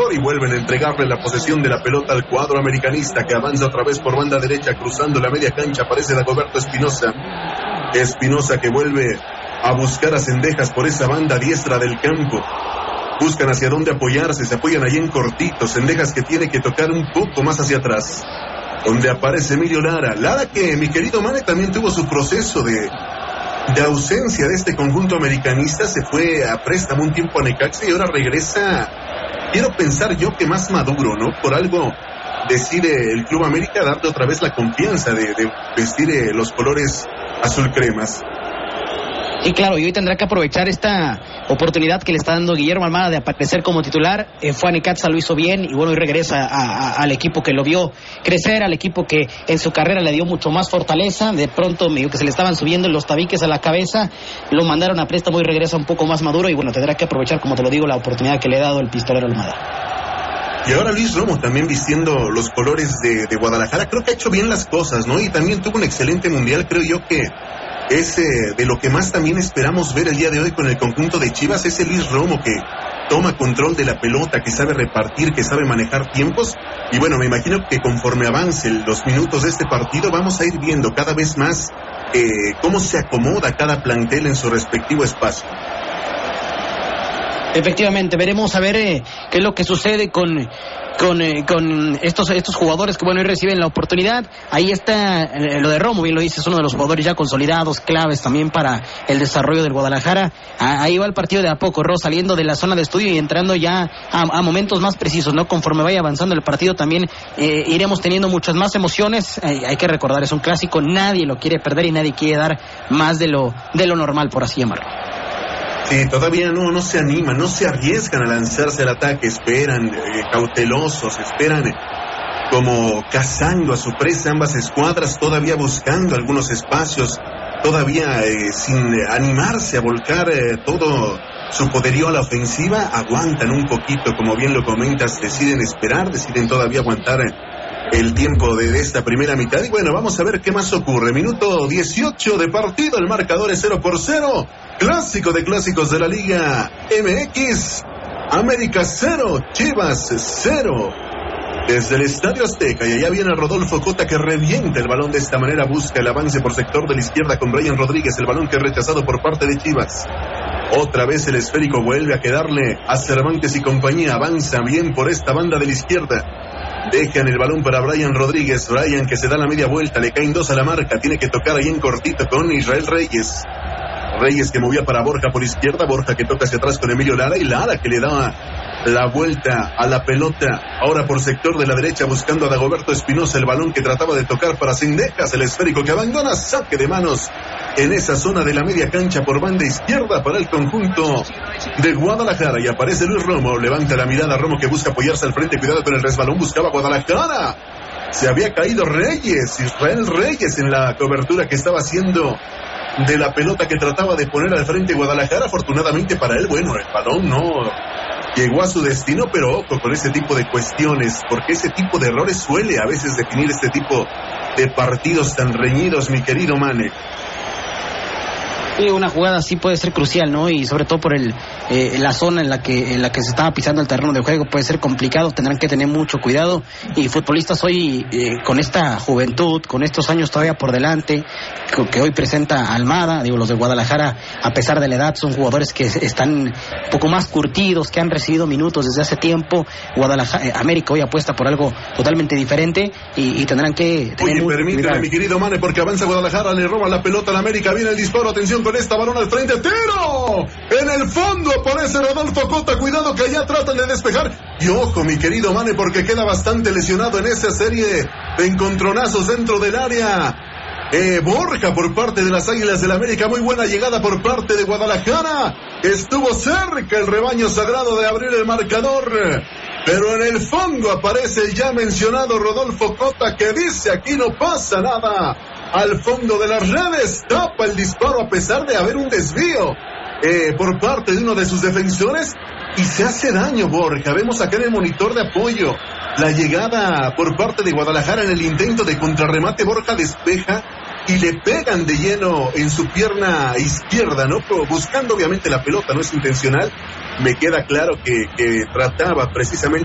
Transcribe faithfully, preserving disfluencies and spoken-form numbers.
mejor y vuelven a entregarle la posesión de la pelota al cuadro americanista, que avanza otra vez por banda derecha, cruzando la media cancha. Aparece Dagoberto Espinosa. Espinosa que vuelve a buscar a Cendejas por esa banda diestra del campo. Buscan hacia dónde apoyarse, se apoyan ahí en cortito. Cendejas que tiene que tocar un poco más hacia atrás, donde aparece Emilio Lara. Lara que, mi querido Mane, también tuvo su proceso de, de ausencia de este conjunto americanista. Se fue a préstamo un tiempo a Necaxa y ahora regresa, quiero pensar yo que más maduro, ¿no? Por algo decide el Club América darle otra vez la confianza de, de vestir eh, los colores azul cremas. Y claro, y hoy tendrá que aprovechar esta oportunidad que le está dando Guillermo Almada de aparecer como titular. Eh, fue a Necaxa, lo hizo bien y bueno, hoy regresa a, a, al equipo que lo vio crecer, al equipo que en su carrera le dio mucho más fortaleza. De pronto medio que se le estaban subiendo los tabiques a la cabeza, lo mandaron a préstamo y regresa un poco más maduro y bueno, tendrá que aprovechar, como te lo digo, la oportunidad que le ha dado el pistolero Almada. Y ahora Luis Romo también vistiendo los colores de, de Guadalajara. Creo que ha hecho bien las cosas, ¿no? Y también tuvo un excelente mundial. Creo yo que es eh, de lo que más también esperamos ver el día de hoy con el conjunto de Chivas. Ese Luis Romo que toma control de la pelota, que sabe repartir, que sabe manejar tiempos. Y bueno, me imagino que conforme avancen los minutos de este partido vamos a ir viendo cada vez más eh, cómo se acomoda cada plantel en su respectivo espacio. Efectivamente, veremos a ver eh, qué es lo que sucede con con eh, con estos estos jugadores que bueno hoy reciben la oportunidad. Ahí está eh, lo de Romo, bien lo dices, es uno de los jugadores ya consolidados, claves también para el desarrollo del Guadalajara. Ah, ahí va el partido de a poco, Ro, saliendo de la zona de estudio y entrando ya a, a momentos más precisos, ¿no? Conforme vaya avanzando el partido también eh, iremos teniendo muchas más emociones. Eh, hay que recordar, es un clásico, nadie lo quiere perder y nadie quiere dar más de lo de lo normal, por así llamarlo. Sí, todavía no, no se animan, no se arriesgan a lanzarse al ataque, esperan eh, cautelosos, esperan eh, como cazando a su presa ambas escuadras, todavía buscando algunos espacios, todavía eh, sin eh, animarse a volcar eh, todo su poderío a la ofensiva. Aguantan un poquito, como bien lo comentas, deciden esperar, deciden todavía aguantar eh, el tiempo de, de esta primera mitad. Y bueno, vamos a ver qué más ocurre. Minuto dieciocho de partido, el marcador es cero por cero. Clásico de clásicos de la Liga M X. América cero, Chivas cero. Desde el Estadio Azteca, y allá viene Rodolfo Cota que revienta el balón de esta manera, busca el avance por sector de la izquierda con Brian Rodríguez, el balón que es rechazado por parte de Chivas. Otra vez el esférico vuelve a quedarle a Cervantes y compañía, avanza bien por esta banda de la izquierda. Dejan el balón para Brian Rodríguez, Brian que se da la media vuelta, le caen dos a la marca, tiene que tocar ahí en cortito con Israel Reyes. Reyes que movía para Borja por izquierda, Borja que toca hacia atrás con Emilio Lara y Lara que le da la vuelta a la pelota, ahora por sector de la derecha buscando a Dagoberto Espinosa, el balón que trataba de tocar para Cendejas, el esférico que abandona, saque de manos en esa zona de la media cancha por banda izquierda para el conjunto de Guadalajara y aparece Luis Romo, levanta la mirada Romo que busca apoyarse al frente, cuidado con el resbalón, buscaba Guadalajara, se había caído Reyes, Israel Reyes en la cobertura que estaba haciendo de la pelota que trataba de poner al frente Guadalajara. Afortunadamente para él, bueno, el balón no llegó a su destino, pero ojo con ese tipo de cuestiones, porque ese tipo de errores suele a veces definir este tipo de partidos tan reñidos, mi querido Mane. Sí, una jugada así puede ser crucial, ¿no? Y sobre todo por el eh, la zona en la que en la que se estaba pisando el terreno de juego puede ser complicado, tendrán que tener mucho cuidado. Y futbolistas hoy eh, con esta juventud, con estos años todavía por delante, que, que hoy presenta Almada, digo, los de Guadalajara, a pesar de la edad, son jugadores que están un poco más curtidos, que han recibido minutos desde hace tiempo. Guadalajara, eh, América hoy apuesta por algo totalmente diferente y, y tendrán que tener. Oye, permíteme, mi querido Mane, porque avanza Guadalajara, le roba la pelota a la América, viene el disparo, atención con esta balón al frente, tiro, en el fondo aparece Rodolfo Cota, cuidado que allá tratan de despejar, y ojo mi querido Mane porque queda bastante lesionado en esa serie de encontronazos dentro del área, eh, Borja por parte de las Águilas del América, muy buena llegada por parte de Guadalajara, estuvo cerca el rebaño sagrado de abrir el marcador, pero en el fondo aparece el ya mencionado Rodolfo Cota que dice aquí no pasa nada. Al fondo de las redes, tapa el disparo a pesar de haber un desvío eh, por parte de uno de sus defensores y se hace daño Borja. Vemos acá en el monitor de apoyo la llegada por parte de Guadalajara en el intento de contrarremate. Borja despeja y le pegan de lleno en su pierna izquierda, ¿no? Pero buscando obviamente la pelota, no es intencional. Me queda claro que, que trataba precisamente